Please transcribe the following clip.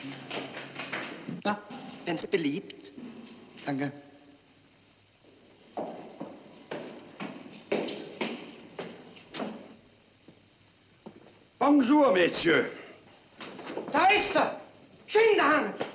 Na, wenn's beliebt. Danke. Bonjour, Messieurs. Da ist er! Schinderhand!